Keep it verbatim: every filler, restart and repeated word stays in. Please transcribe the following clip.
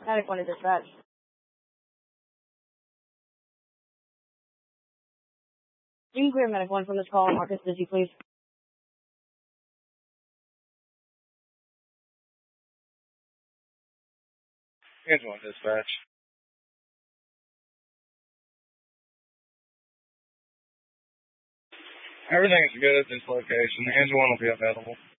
Medic one to dispatch. You can clear Medic one from this call. Marcus busy, please. Angel one dispatch. Everything is good at this location. Angel one will be available.